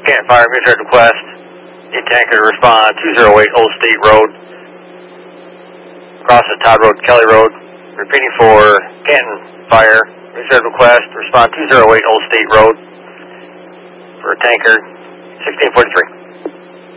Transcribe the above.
Canton Fire, misheard request. Need tanker to respond 208 Old State Road. Crossing Todd Road, Kelly Road. Repeating for Canton Fire, misheard request. Respond 208 Old State Road for a tanker, 1643.